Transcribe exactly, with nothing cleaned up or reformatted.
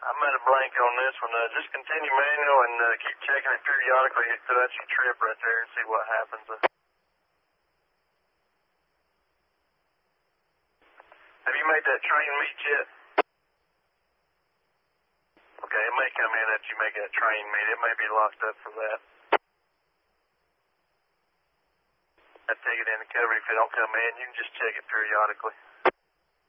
I'm at a blank on this one. Uh, just continue manual and uh, keep checking it periodically so that you trip right there and see what happens. Uh, have you made that train meet yet? Okay, it may come in after you make that train meet. It may be locked up for that. I'd take it in the cover. If it don't come in, you can just check it periodically.